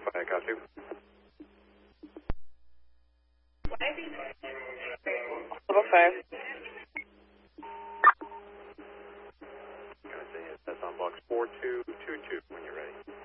verify, I got you. Level 5. Gonna say yes, that's on box 4222 when you're ready.